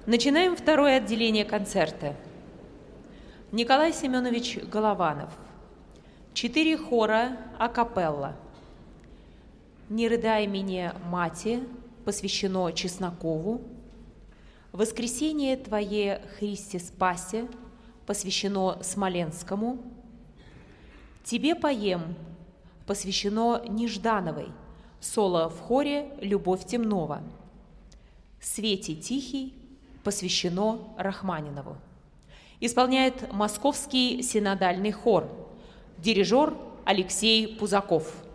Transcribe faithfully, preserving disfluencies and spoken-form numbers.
Начинаем второе отделение концерта. Николай Семенович Голованов. Четыре хора акапелла. «Не рыдай меня, мати» посвящено Чеснокову. «Воскресение Твое, Христе Спасе» посвящено Смоленскому. «Тебе поем» посвящено Неждановой, соло в хоре Любовь Темнова. «Свете тихий» посвящено Рахманинову. Исполняет Московский синодальный хор. Дирижер Алексей Пузаков.